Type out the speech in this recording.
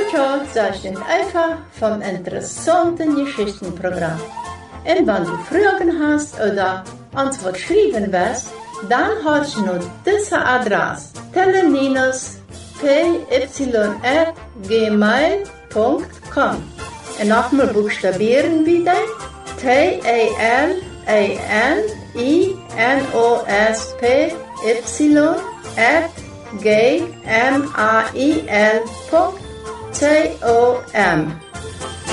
Ciao, sagst du einfach vom interessanten Geschichtenprogramm. Und wenn du Fragen hast oder Antwort schreiben willst, dann hast du noch diese Adresse: teleninos@gmail.com. Und nochmal buchstabieren wieder: TALANINOSPY@gmail.com.